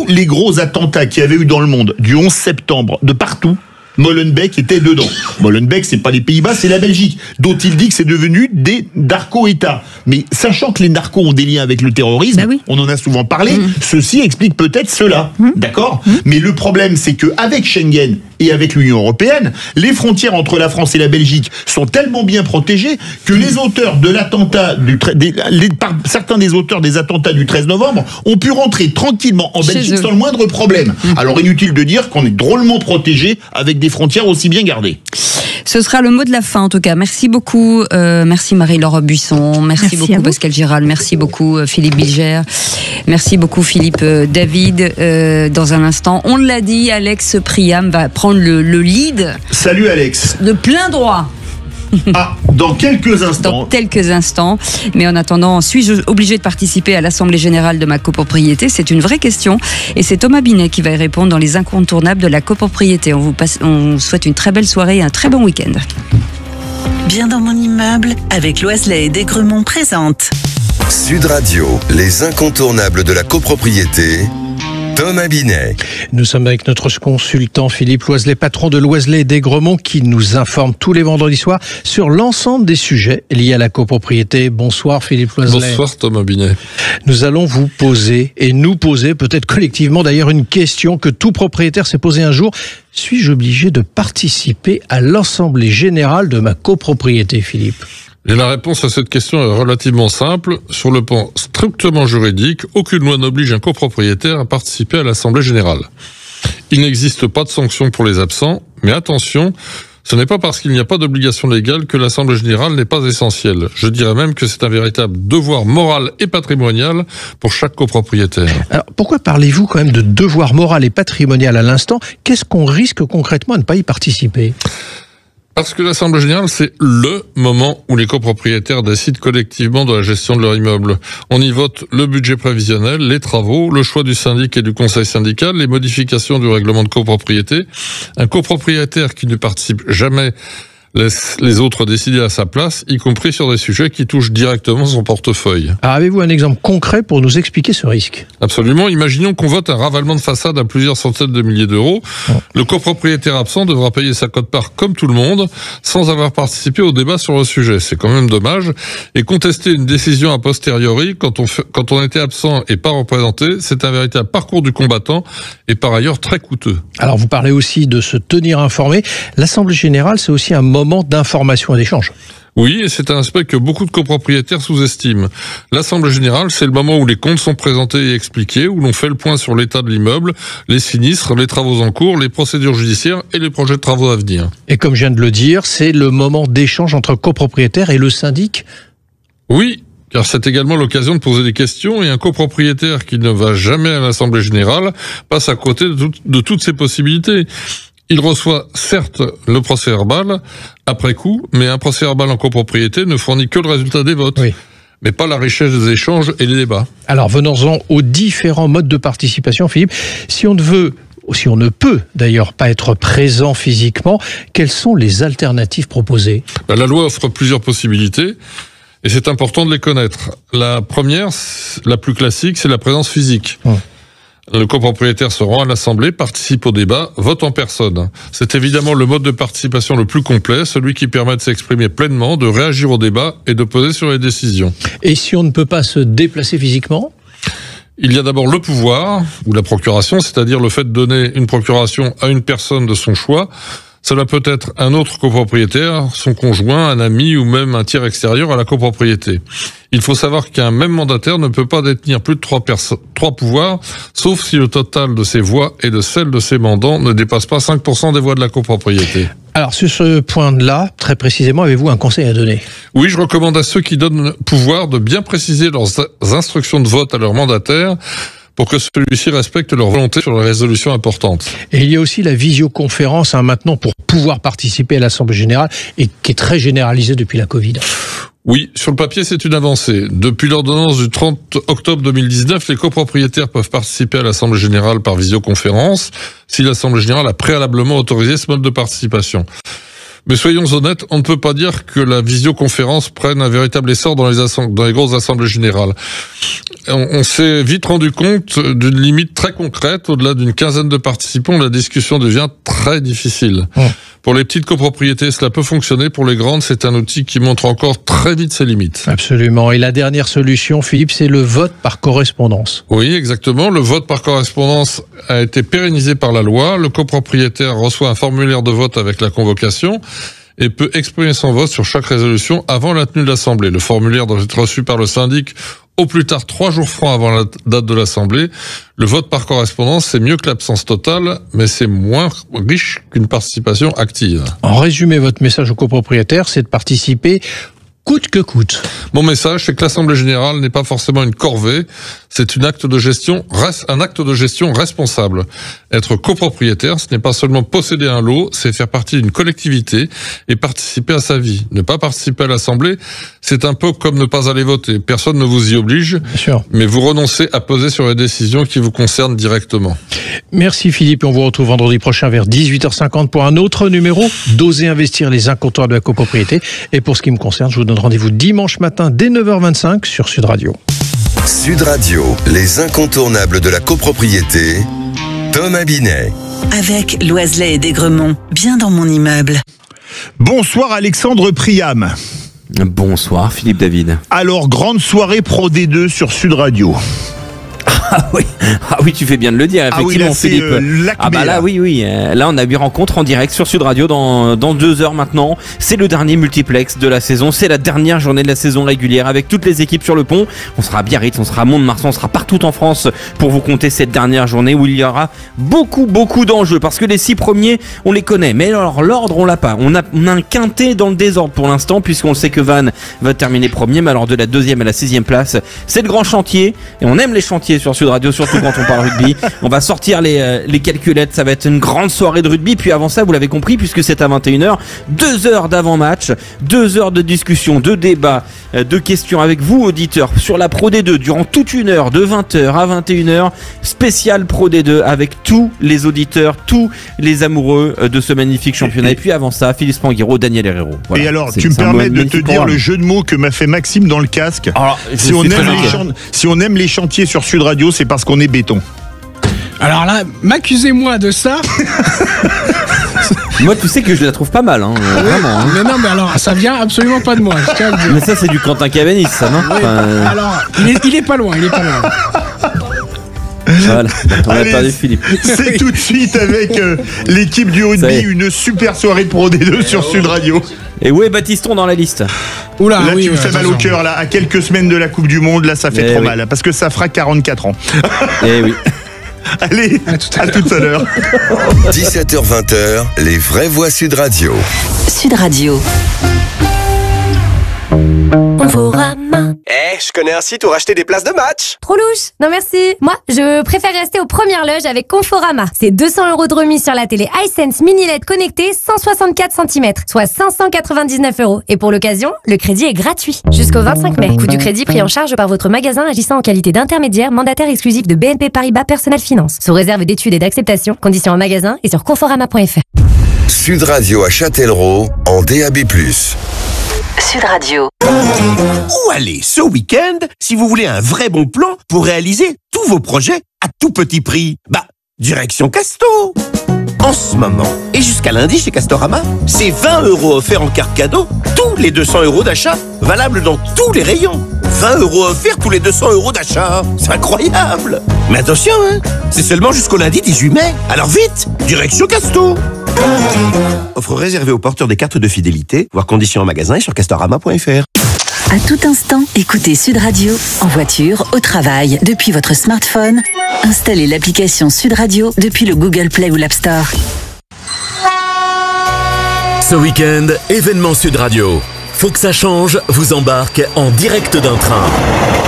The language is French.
tous les gros attentats qu'il y avait eu dans le monde, du 11 septembre, de partout, Molenbeek était dedans. Molenbeek, c'est pas les Pays-Bas, c'est la Belgique, dont il dit que c'est devenu des narco-États. Mais sachant que les narcos ont des liens avec le terrorisme, on en a souvent parlé, ceci explique peut-être cela, d'accord ? Mais le problème, c'est que avec Schengen et avec l'Union européenne, les frontières entre la France et la Belgique sont tellement bien protégées que les auteurs de l'attentat, certains des auteurs des attentats du 13 novembre ont pu rentrer tranquillement en Belgique sans le moindre problème. Alors inutile de dire qu'on est drôlement protégé avec des frontières aussi bien gardées. Ce sera le mot de la fin en tout cas. Merci beaucoup, merci Marie-Laure Buisson, merci beaucoup Pascal Giral, merci beaucoup Philippe Bilger, merci beaucoup Philippe David. Dans un instant, on l'a dit, Alex Priam va prendre le lead. Salut Alex. De plein droit. Dans quelques instants. Dans quelques instants. Mais en attendant, suis-je obligé de participer à l'Assemblée Générale de ma copropriété ? C'est une vraie question. Et c'est Thomas Binet qui va y répondre dans les incontournables de la copropriété. On vous souhaite une très belle soirée et un très bon week-end. Bien dans mon immeuble, avec Loiselet et Desgremont présente. Sud Radio, les incontournables de la copropriété. Thomas Binet. Nous sommes avec notre consultant Philippe Loiselet, patron de Loiselet et Desgremont, qui nous informe tous les vendredis soirs sur l'ensemble des sujets liés à la copropriété. Bonsoir Philippe Loiselet. Bonsoir Thomas Binet. Nous allons vous poser, et nous poser, peut-être collectivement d'ailleurs, une question que tout propriétaire s'est posée un jour. Suis-je obligé de participer à l'Assemblée Générale de ma copropriété, Philippe ? Et la réponse à cette question est relativement simple. Sur le plan strictement juridique, aucune loi n'oblige un copropriétaire à participer à l'Assemblée Générale. Il n'existe pas de sanction pour les absents, mais attention, ce n'est pas parce qu'il n'y a pas d'obligation légale que l'Assemblée Générale n'est pas essentielle. Je dirais même que c'est un véritable devoir moral et patrimonial pour chaque copropriétaire. Alors, pourquoi parlez-vous quand même de devoir moral et patrimonial à l'instant ? Qu'est-ce qu'on risque concrètement à ne pas y participer ? Parce que l'Assemblée Générale, c'est le moment où les copropriétaires décident collectivement de la gestion de leur immeuble. On y vote le budget prévisionnel, les travaux, le choix du syndic et du conseil syndical, les modifications du règlement de copropriété. Un copropriétaire qui ne participe jamais laisse les autres décider à sa place, y compris sur des sujets qui touchent directement son portefeuille. Alors, avez-vous un exemple concret pour nous expliquer ce risque ? Absolument. Imaginons qu'on vote un ravalement de façade à plusieurs centaines de milliers d'euros. Le copropriétaire absent devra payer sa quote-part comme tout le monde, sans avoir participé au débat sur le sujet. C'est quand même dommage. Et contester une décision a posteriori, quand on était absent et pas représenté, c'est un véritable parcours du combattant et par ailleurs très coûteux. Alors, vous parlez aussi de se tenir informé. L'Assemblée Générale, c'est aussi un moment d'information et d'échange. Oui, et c'est un aspect que beaucoup de copropriétaires sous-estiment. L'Assemblée Générale, c'est le moment où les comptes sont présentés et expliqués, où l'on fait le point sur l'état de l'immeuble, les sinistres, les travaux en cours, les procédures judiciaires et les projets de travaux à venir. Et comme je viens de le dire, c'est le moment d'échange entre copropriétaires et le syndic ? Oui, car c'est également l'occasion de poser des questions et un copropriétaire qui ne va jamais à l'Assemblée Générale passe à côté de toutes ces possibilités. Il reçoit certes le procès verbal après coup, mais un procès verbal en copropriété ne fournit que le résultat des votes, mais pas la richesse des échanges et des débats. Alors venons-en aux différents modes de participation, Philippe. Si on ne peut d'ailleurs pas être présent physiquement, quelles sont les alternatives proposées ? La loi offre plusieurs possibilités et c'est important de les connaître. La première, la plus classique, c'est la présence physique. Le copropriétaire se rend à l'Assemblée, participe au débat, vote en personne. C'est évidemment le mode de participation le plus complet, celui qui permet de s'exprimer pleinement, de réagir au débat et de peser sur les décisions. Et si on ne peut pas se déplacer physiquement ? Il y a d'abord le pouvoir, ou la procuration, c'est-à-dire le fait de donner une procuration à une personne de son choix. Cela peut être un autre copropriétaire, son conjoint, un ami ou même un tiers extérieur à la copropriété. Il faut savoir qu'un même mandataire ne peut pas détenir plus de 3 pouvoirs, sauf si le total de ses voix et de celles de ses mandants ne dépasse pas 5% des voix de la copropriété. Alors sur ce point-là, très précisément, avez-vous un conseil à donner ? Oui, je recommande à ceux qui donnent pouvoir de bien préciser leurs instructions de vote à leur mandataire, pour que celui-ci respecte leur volonté sur les résolutions importantes. Et il y a aussi la visioconférence maintenant pour pouvoir participer à l'Assemblée Générale et qui est très généralisée depuis la Covid. Oui, sur le papier, c'est une avancée. Depuis l'ordonnance du 30 octobre 2019, les copropriétaires peuvent participer à l'Assemblée Générale par visioconférence si l'Assemblée Générale a préalablement autorisé ce mode de participation. Mais soyons honnêtes, on ne peut pas dire que la visioconférence prenne un véritable essor dans les grosses assemblées générales. on s'est vite rendu compte d'une limite très concrète. Au-delà d'une quinzaine de participants, la discussion devient très difficile. Pour les petites copropriétés, cela peut fonctionner. Pour les grandes, c'est un outil qui montre encore très vite ses limites. Absolument. Et la dernière solution, Philippe, c'est le vote par correspondance. Oui, exactement. Le vote par correspondance a été pérennisé par la loi. Le copropriétaire reçoit un formulaire de vote avec la convocation et peut exprimer son vote sur chaque résolution avant la tenue de l'Assemblée. Le formulaire doit être reçu par le syndic au plus tard 3 jours francs avant la date de l'Assemblée. Le vote par correspondance, c'est mieux que l'absence totale, mais c'est moins riche qu'une participation active. En résumé, votre message aux copropriétaires, c'est de participer coûte que coûte. Mon message, c'est que l'Assemblée générale n'est pas forcément une corvée, c'est un acte de gestion responsable. Être copropriétaire, ce n'est pas seulement posséder un lot, c'est faire partie d'une collectivité et participer à sa vie. Ne pas participer à l'Assemblée, c'est un peu comme ne pas aller voter. Personne ne vous y oblige, bien sûr, mais vous renoncez à peser sur les décisions qui vous concernent directement. Merci Philippe, on vous retrouve vendredi prochain vers 18h50 pour un autre numéro d'Oser investir, les incontournables de la copropriété. Et pour ce qui me concerne, je vous donne rendez-vous dimanche matin dès 9h25 sur Sud Radio. Sud Radio, les incontournables de la copropriété, Thomas Binet. Avec Loiselet et Desgremont, bien dans mon immeuble. Bonsoir Alexandre Priam. Bonsoir Philippe David. Alors, grande soirée Pro D2 sur Sud Radio. Ah oui, tu fais bien de le dire, effectivement, Philippe. Oui. Là, on a 8 rencontres en direct sur Sud Radio dans 2 heures maintenant. C'est le dernier multiplex de la saison. C'est la dernière journée de la saison régulière avec toutes les équipes sur le pont. On sera à Biarritz, on sera à Mont-de-Marsan, on sera partout en France pour vous compter cette dernière journée où il y aura beaucoup d'enjeux parce que les 6 premiers, on les connaît. Mais alors, l'ordre, on l'a pas. On a un quintet dans le désordre pour l'instant puisqu'on sait que Vannes va terminer premier. Mais alors, de la 2e à la 6e place, c'est le grand chantier. Et on aime les chantiers sur Sud Radio, surtout quand on parle rugby. On va sortir les calculettes, ça va être une grande soirée de rugby. Puis avant ça, vous l'avez compris, puisque c'est à 21h, 2 heures d'avant-match, 2 heures de discussion, de débat, de questions avec vous, auditeurs, sur la Pro D2, durant toute une heure, de 20h à 21h, spécial Pro D2, avec tous les auditeurs, tous les amoureux de ce magnifique championnat. Et puis avant ça, Philippe Spanghero, Daniel Herrero. Voilà. Et alors, tu me permets de te dire le jeu de mots que m'a fait Maxime dans le casque. Alors, si on aime les chantiers sur Sud Radio, c'est parce qu'on est béton. Alors là, m'accusez-moi de ça. Moi, tu sais que je la trouve pas mal, hein, vraiment. Hein. Mais non, mais alors, ça vient absolument pas de moi, je tiens à le dire. Mais ça, c'est du Quentin Cavanis, ça, non? Oui, alors, il est pas loin, Voilà, on a perdu Philippe. C'est tout de suite avec l'équipe du rugby, une super soirée de Pro D2 sur Sud Radio. Et où est Baptiston dans la liste? Oula, là, tu me fais mal au cœur, là, à quelques semaines de la Coupe du Monde, là, ça fait trop mal, parce que ça fera 44 ans. Eh oui. Allez, à tout à l'heure. 17h-20h, les vraies voix Sud Radio. Sud Radio. Conforama. Je connais un site où racheter des places de match. Trop louche. Non merci. Moi, je préfère rester aux premières loges avec Conforama. C'est 200 € de remise sur la télé iSense mini LED connectée 164 cm, soit 599 €. Et pour l'occasion, le crédit est gratuit. Jusqu'au 25 mai. Coût du crédit pris en charge par votre magasin agissant en qualité d'intermédiaire mandataire exclusif de BNP Paribas Personnel Finance. Sous réserve d'études et d'acceptation. Conditions en magasin et sur conforama.fr. Sud Radio à Châtellerault en DAB+. Sud Radio. Où aller ce week-end si vous voulez un vrai bon plan pour réaliser tous vos projets à tout petit prix? Direction Casto. En ce moment, et jusqu'à lundi chez Castorama, c'est 20 € offerts en carte cadeau, tous les 200 € d'achat, valable dans tous les rayons. 20 € offerts tous les 200 € d'achat. C'est incroyable. Mais attention, c'est seulement jusqu'au lundi 18 mai. Alors vite, direction Casto. Offre réservée aux porteurs des cartes de fidélité, voir conditions en magasin et sur castorama.fr. À tout instant, écoutez Sud Radio, en voiture, au travail, depuis votre smartphone. Installez l'application Sud Radio depuis le Google Play ou l'App Store. Ce week-end, événement Sud Radio. Faut que ça change vous embarque en direct d'un train.